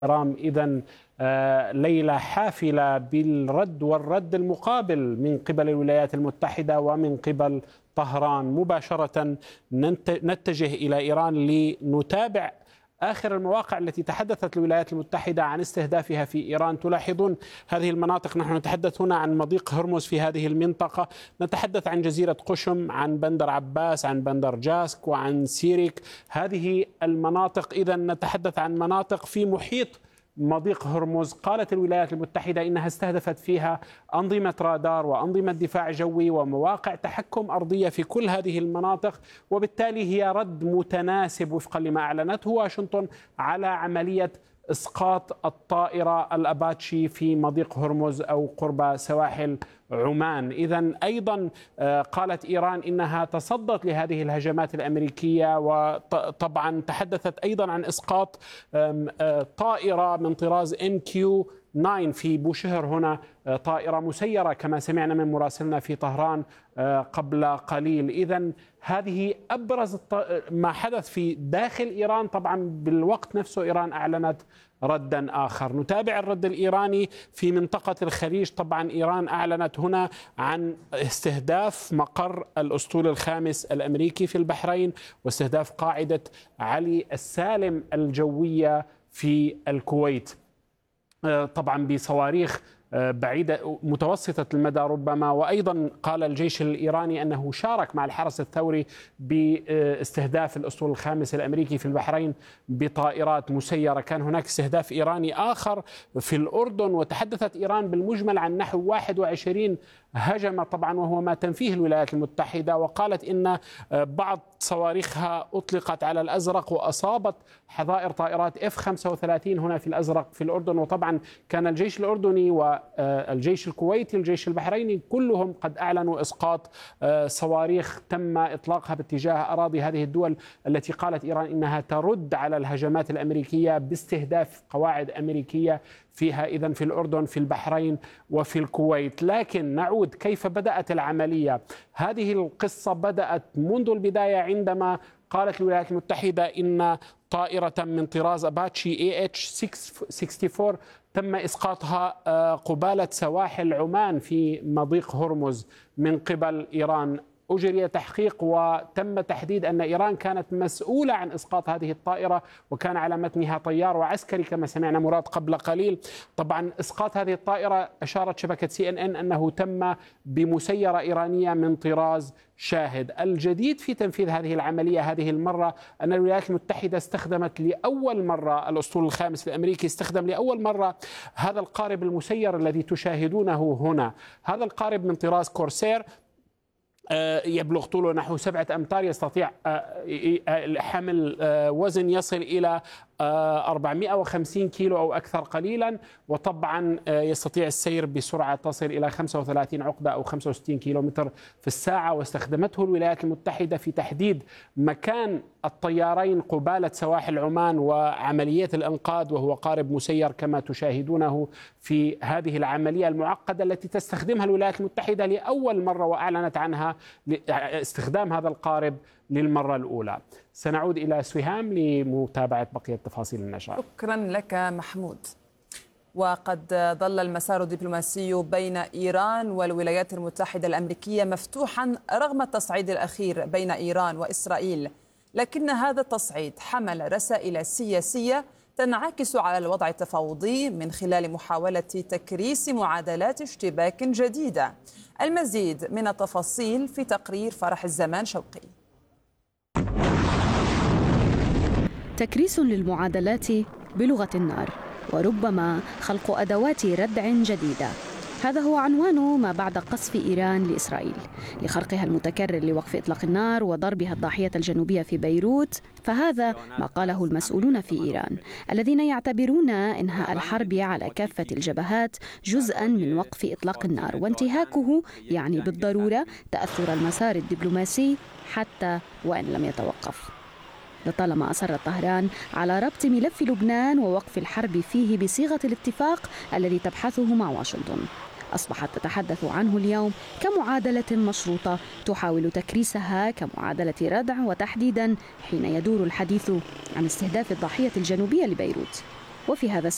رام إذن ليلة حافلة بالرد والرد المقابل من قبل الولايات المتحدة ومن قبل طهران. مباشرة نتجه إلى إيران لنتابع آخر المواقع التي تحدثت الولايات المتحدة عن استهدافها في إيران. تلاحظون هذه المناطق، نحن نتحدث هنا عن مضيق هرمز في هذه المنطقة، نتحدث عن جزيرة قشم، عن بندر عباس، عن بندر جاسك وعن سيريك. هذه المناطق إذن نتحدث عن مناطق في محيط مضيق هرمز. قالت الولايات المتحدة إنها استهدفت فيها أنظمة رادار وأنظمة دفاع جوي ومواقع تحكم أرضية في كل هذه المناطق، وبالتالي هي رد متناسب وفقا لما أعلنته واشنطن على عملية إسقاط الطائرة الأباتشي في مضيق هرمز أو قرب سواحل عمان. إذن أيضا قالت إيران إنها تصدت لهذه الهجمات الأمريكية، وطبعا تحدثت أيضا عن إسقاط طائرة من طراز MQ-9 في بوشهر هنا، طائرة مسيرة كما سمعنا من مراسلنا في طهران قبل قليل. إذن هذه أبرز ما حدث في داخل إيران. طبعا بالوقت نفسه إيران أعلنت ردا آخر. نتابع الرد الإيراني في منطقة الخليج. طبعا إيران أعلنت هنا عن استهداف مقر الأسطول الخامس الأمريكي في البحرين واستهداف قاعدة علي السالم الجوية في الكويت، طبعا بصواريخ بعيدة متوسطة المدى ربما. وأيضا قال الجيش الإيراني أنه شارك مع الحرس الثوري باستهداف الأسطول الخامس الأمريكي في البحرين بطائرات مسيرة. كان هناك استهداف إيراني آخر في الأردن، وتحدثت إيران بالمجمل عن نحو 21 هجمة طبعا، وهو ما تنفيه الولايات المتحدة، وقالت إن بعض صواريخها أطلقت على الأزرق وأصابت حظائر طائرات F-35 هنا في الأزرق في الأردن. وطبعا كان الجيش الأردني والجيش الكويتي والجيش البحريني كلهم قد أعلنوا إسقاط صواريخ تم إطلاقها باتجاه أراضي هذه الدول التي قالت إيران إنها ترد على الهجمات الأمريكية باستهداف قواعد أمريكية فيها، إذن في الأردن في البحرين وفي الكويت. لكن نعود كيف بدأت العملية. هذه القصة بدأت منذ البداية عندما قالت الولايات المتحدة إن طائرة من طراز أباتشي AH-64 تم إسقاطها قبالة سواحل عمان في مضيق هرمز من قبل إيران. أجري تحقيق وتم تحديد أن إيران كانت مسؤولة عن إسقاط هذه الطائرة، وكان على متنها طيار وعسكري كما سمعنا مراد قبل قليل. طبعا إسقاط هذه الطائرة أشارت شبكة CNN أنه تم بمسيرة إيرانية من طراز شاهد. الجديد في تنفيذ هذه العملية هذه المرة أن الولايات المتحدة استخدمت لأول مرة الأسطول الخامس الأمريكي، استخدم لأول مرة هذا القارب المسير الذي تشاهدونه هنا. هذا القارب من طراز كورسير يبلغ طوله نحو 7 أمتار، يستطيع حمل وزن يصل إلى 450 كيلو أو أكثر قليلا، وطبعا يستطيع السير بسرعة تصل إلى 35 عقدة أو 65 كيلومتر في الساعة. واستخدمته الولايات المتحدة في تحديد مكان الطيارين قبالة سواحل عمان وعملية الإنقاذ، وهو قارب مسير كما تشاهدونه في هذه العملية المعقدة التي تستخدمها الولايات المتحدة لأول مرة، وأعلنت عنها استخدام هذا القارب للمرة الأولى. سنعود إلى سهام لمتابعة بقية تفاصيل النشرة. شكرا لك محمود. وقد ظل المسار الدبلوماسي بين إيران والولايات المتحدة الأمريكية مفتوحا رغم التصعيد الأخير بين إيران وإسرائيل، لكن هذا التصعيد حمل رسائل سياسية تنعكس على الوضع التفاوضي من خلال محاولة تكريس معادلات اشتباك جديدة. المزيد من التفاصيل في تقرير فرح الزمان شوقي. تكريس للمعادلات بلغة النار، وربما خلق أدوات ردع جديدة. هذا هو عنوان ما بعد قصف إيران لإسرائيل لخرقها المتكرر لوقف إطلاق النار وضربها الضاحية الجنوبية في بيروت. فهذا ما قاله المسؤولون في إيران الذين يعتبرون إنهاء الحرب على كافة الجبهات جزءاً من وقف إطلاق النار، وانتهاكه يعني بالضرورة تأثر المسار الدبلوماسي حتى وإن لم يتوقف. لطالما أصرت طهران على ربط ملف لبنان ووقف الحرب فيه بصيغة الاتفاق الذي تبحثه مع واشنطن، أصبحت تتحدث عنه اليوم كمعادلة مشروطة تحاول تكريسها كمعادلة ردع، وتحديدا حين يدور الحديث عن استهداف الضاحية الجنوبية لبيروت. وفي هذا